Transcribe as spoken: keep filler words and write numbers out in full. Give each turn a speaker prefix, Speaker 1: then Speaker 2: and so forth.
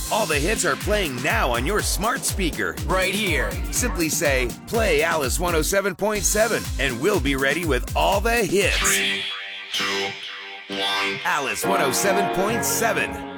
Speaker 1: All the hits are playing now on your smart speaker.
Speaker 2: Right here.
Speaker 1: Simply say, play Alice one oh seven point seven, and we'll be ready with all the hits.
Speaker 3: Three, two, one.
Speaker 1: Alice one oh seven point seven.